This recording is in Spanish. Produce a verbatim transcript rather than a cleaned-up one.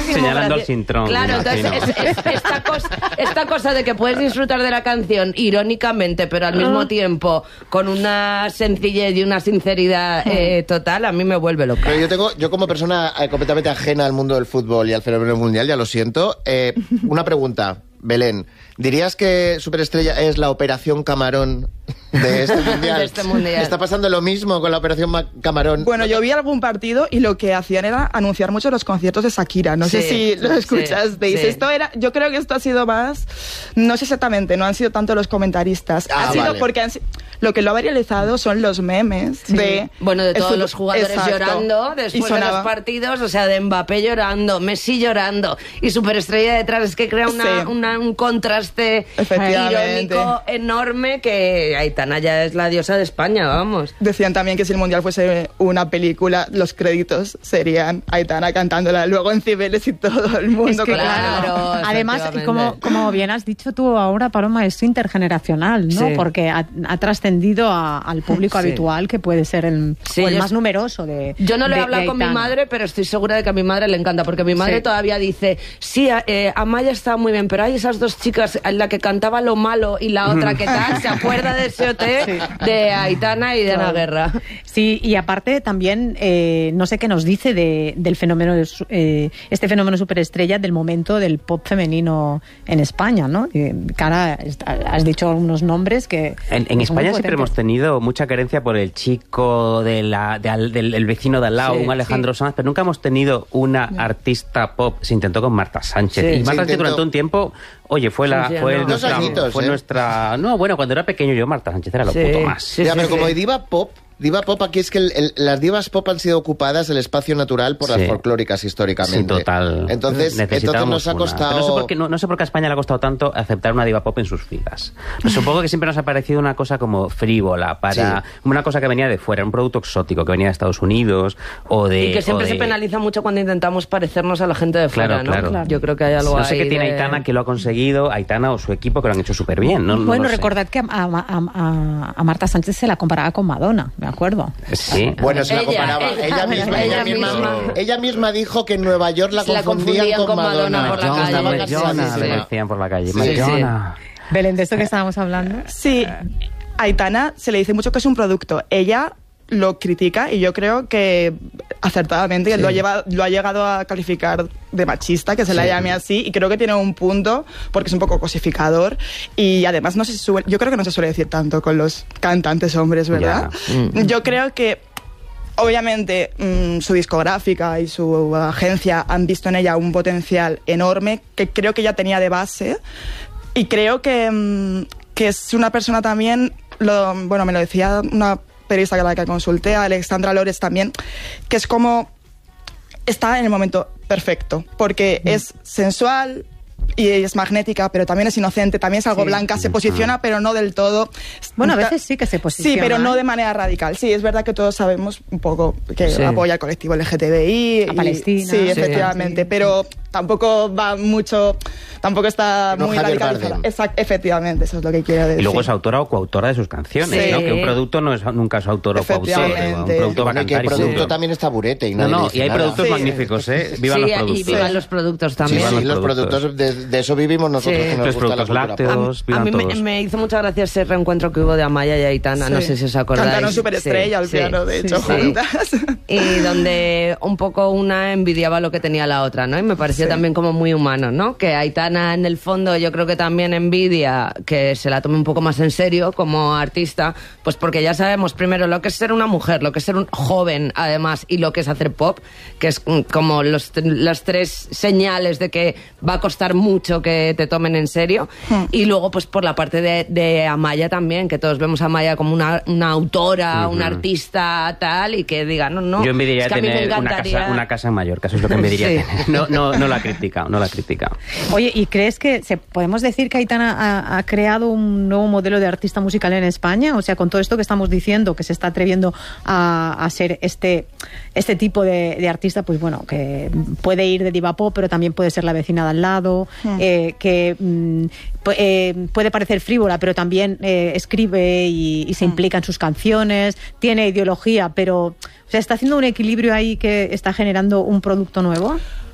señalando al cintrón. Claro, entonces es, es, esta, cosa, esta cosa de que puedes disfrutar de la canción irónicamente, pero al mismo tiempo con una sencillez y una sinceridad eh, total, a mí me vuelve loca. Pero yo tengo, yo como persona eh, completamente ajena al mundo del fútbol y al fenómeno mundial, ya lo siento, eh, una pregunta, Belén. ¿Dirías que Superestrella es la operación Camarón de este mundial? de este mundial. ¿Está pasando lo mismo con la operación Camarón? Bueno, yo vi algún partido y lo que hacían era anunciar mucho los conciertos de Shakira. No sí, sé si lo escuchasteis. Sí, sí. Esto era, yo creo que esto ha sido más, no sé exactamente, no han sido tanto los comentaristas. Ah, ha sido vale. porque han, lo que lo ha viralizado son los memes Sí. de... Bueno, de todos fútbol, los jugadores exacto. llorando después de los partidos, o sea, de Mbappé llorando, Messi llorando y Superestrella detrás. Es que crea una, Sí. una, un contraste Efectivamente. irónico enorme, que Aitana ya es la diosa de España, vamos. Decían también que si el Mundial fuese una película, los créditos serían Aitana cantándola luego en Cibeles y todo el mundo. Es que con la- claro, Además, efectivamente. como, como bien has dicho tú ahora, Paloma, es intergeneracional, ¿no? Sí. Porque ha, ha trascendido a- al público Sí. habitual, que puede ser el, Sí, o el yo más es- numeroso de Yo no lo he de- hablado de con mi Aitana. madre, pero estoy segura de que a mi madre le encanta, porque mi madre Sí. todavía dice, sí, eh, Amaya está muy bien, pero hay esas dos chicas, la que cantaba Lo Malo y la otra que tal, se acuerda de ese O T, de Aitana y de Ana Guerra. Sí, y aparte también, eh, no sé qué nos dice de, del fenómeno, de su- eh, este fenómeno superestrella del momento del pop femenino en España, ¿no? Eh, Cara, est- has dicho unos nombres que... En, en que son muy España siempre potentes. hemos tenido mucha carencia por el chico de la, de al- del el vecino de al lado, Sí, un Alejandro Sanz, pero nunca hemos tenido una artista pop. Se intentó con Marta Sánchez. Sí. y Marta Se Sánchez intentó. durante un tiempo, oye, fue la Sí, sí, fue no. nuestra, Dos añitos, fue ¿eh? nuestra... No, bueno, cuando era pequeño yo, Marta Sánchez era lo Sí, puto más. sí, ya, sí, pero sí. como diva pop, diva pop aquí es que el- el- las divas pop han sido ocupadas el espacio natural por Sí. las folclóricas históricamente. Sí, total. Entonces, entonces Necesitábamos nos ha una. costado... Pero no sé, por qué, no, no sé por qué a España le ha costado tanto aceptar una diva pop en sus filas. Pero supongo que siempre nos ha parecido una cosa como frívola, para Sí. una cosa que venía de fuera, un producto exótico que venía de Estados Unidos o de... Y que siempre o de- se penaliza mucho cuando intentamos parecernos a la gente de fuera, Claro, ¿no? claro. Yo creo que hay algo No sé ahí qué tiene de- Aitana que lo ha conseguido, Aitana o su equipo que lo han hecho súper bien. No, no Bueno, lo sé. recordad que a, a- a- a Marta Sánchez se la comparaba con Madonna, me acuerdo. Sí. Bueno, se la Ella, comparaba. ella, Ella, misma, ella, ella misma, misma. ella misma dijo que en Nueva York la Se la confundían, confundían con, con Madonna Madonna. por la Madonna, calle. Madonna, Sí, sí, le sí. decían por la calle. Sí, Madonna. Belén, de esto que estábamos hablando. Sí, a Aitana se le dice mucho que es un producto. Ella lo critica y yo creo que acertadamente Sí. lo, ha lleva- lo ha llegado a calificar de machista, que se la Sí. llame así, y creo que tiene un punto porque es un poco cosificador y además no se suele, yo creo que no se suele decir tanto con los cantantes hombres, ¿verdad? Ya. Yo creo que obviamente mmm, su discográfica y su agencia han visto en ella un potencial enorme que creo que ya tenía de base y creo que, mmm, que es una persona también, lo, bueno, me lo decía una periodista que la que consulté, Alexandra Lores también, que es como está en el momento perfecto, porque es sensual y es magnética, pero también es inocente, también es algo Sí. blanca, se posiciona, pero no del todo. Bueno, a veces sí que se posiciona. Sí, pero no ¿eh? de manera radical. Sí, es verdad que todos sabemos un poco que Sí. apoya al colectivo L G T B I. A y- Palestina. Sí, Sí. efectivamente, Sí. pero tampoco va mucho, tampoco está No muy Javier radicalizada. Bardem. Exact- efectivamente, eso es lo que quiero decir. Y luego es autora o coautora de sus canciones, Sí. ¿no? Que un producto no es nunca es autor o coautor. Efectivamente. Un producto va a Bueno, y que el cantar y producto punto. también está burete. Y No, nadie no, dice y hay nada. productos Sí. magníficos, ¿eh? Vivan Sí, los y productos. vivan los productos Sí, también. sí, Vivan los los productos, productos. de, de eso vivimos nosotros. Sí. que nos Los gusta la productos cultura lácteos. pop. Todos, A vivan mí me, todos. me hizo mucha gracia ese reencuentro que hubo de Amaya y Aitana, Sí. no sé si os acordáis. Cantaron Superestrella al Sí, piano, de sí, hecho, sí. juntas. Y donde un poco una envidiaba lo que tenía la otra, ¿no? Y me parecía Sí. también como muy humano, ¿no? Que Aitana en el fondo yo creo que también envidia que se la tome un poco más en serio como artista, pues porque ya sabemos primero lo que es ser una mujer, lo que es ser un joven además y lo que es hacer pop, que es mm, como los, las tres señales de que va a costar mucho que te tomen en serio. Hmm. Y luego pues por la parte de, de Amaya también, que todos vemos a Amaya como una, una autora, una artista tal, y que diga, no, no, Yo envidiaría es que a mí me tener una encantaría... casa, una casa en Mallorca, eso es lo que envidiaría Sí. tener. No, no, no la ha criticado, no la ha criticado. Oye, ¿y crees que se, podemos decir que Aitana ha, ha creado un nuevo modelo de artista musical en España? O sea, con todo esto que estamos diciendo, que se está atreviendo a, a ser este, este tipo de, de artista, pues bueno, que puede ir de diva pop, pero también puede ser la vecina de al lado, Mm. eh, que mm, pu- eh, puede parecer frívola, pero también eh, escribe y, y se implica en sus canciones, tiene ideología, pero... O sea, ¿está haciendo un equilibrio ahí que está generando un producto nuevo?